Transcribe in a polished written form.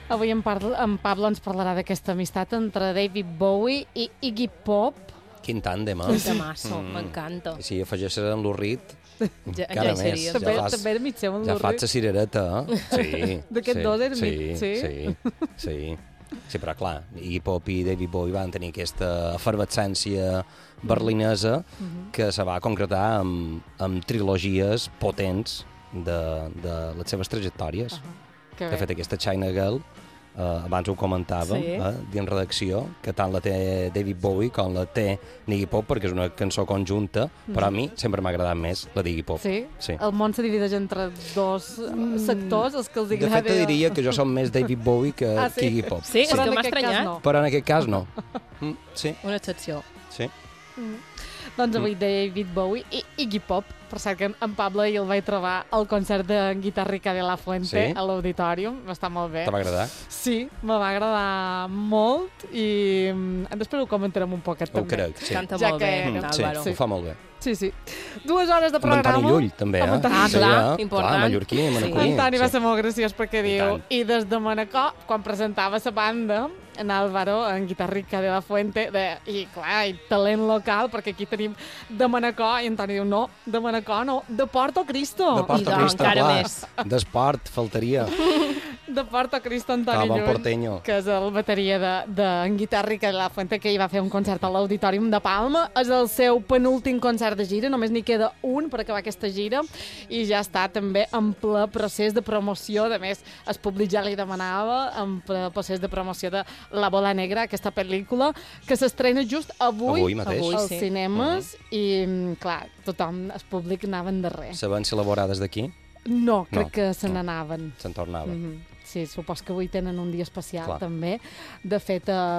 Avui en Pablo ens parlarà d'aquesta amistat entre David Bowie i Iggy Pop. Quin tàndem, Un temasso, m'encanta. I si afegeixes en l'Urrit, encara hi més. seria. També era mig seu en Ja l'Urrit. faig la cirereta, Sí. D'aquest dos era mig, Sí. Sí, però clar, Iggy Pop i David Bowie van tenir aquesta efervescència berlinesa que se va concretar amb trilogies potents de les seves trajectòries. De fet, aquesta China Girl, abans ho comentàvem, dins redacció, que tant la té David Bowie com la té Iggy Pop, perquè és una cançó conjunta, però a mi sempre m'ha agradat més la d'Iggy Pop. Sí? El món se divideix entre dos sectors, els que els De agrada... fet, te diria que jo som més David Bowie que Iggy Pop. Sí, és Però que en m'ha aquest cas estranyat. no. Però en aquest cas no. Sí, Una excepció. sí. Doncs avui David Bowie i Iggy Pop. Per cert, que en Pablo i el vaig trobar al concert de Guitarrica de la Fuente Sí? a l'Auditorium. Va estar molt bé. Te va agradar? Sí, me va agradar molt i després ho comentarem un poquet Ho també. crec, sí. Canta Ja molt que- bé, Sí, Álvaro. ho fa molt bé. Sí. 2 hores de Amb programa. Antoni Llull, també, Amb Antoni- Ah, clar, sí, important. Clar, mallorquí, manacorí. En Toni va ser molt graciós perquè diu, tant. i des de Manacor, quan presentava la banda, en Álvaro, en Guitarrica de la Fuente, i clar, i talent local, perquè aquí tenim de Manacor, i en Toni diu, no, de Manacor no, de Porto Cristo. De Porto I Cristo, encara clar. més. D'esport, faltaria. De Porto Cristo, Antoni Bon Llull, porteño. que és el bateria en Guitarrica de la Fuente, que hi va fer un concert a l'Auditorium de Palma. És el seu penúltim concert de gira, només n'hi queda un per acabar aquesta gira, i ja està també en ple procés de promoció. A més, el públic ja li demanava en ple procés de promoció de La Bola Negra, aquesta pel·lícula, que s'estrena just avui mateix. Avui, als sí. cinemes, i clar, tothom, el públic anava en darrer. Saben si elaborades d'aquí? No, crec No, que se no. n'anaven. Se'n tornava. Sí, supos que avui tenen un dia especial, Clar. també. De fet,